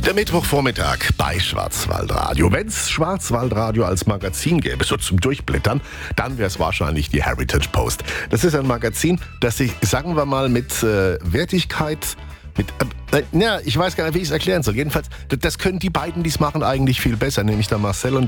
Der Mittwochvormittag bei Schwarzwaldradio. Wenn es Schwarzwaldradio als Magazin gäbe, so zum Durchblättern, dann wäre es wahrscheinlich die Heritage Post. Das ist ein Magazin, das sich, sagen wir mal, mit Wertigkeit, ich weiß gar nicht, wie ich es erklären soll. Jedenfalls, das können die beiden, die es machen, eigentlich viel besser, nämlich der Marcel und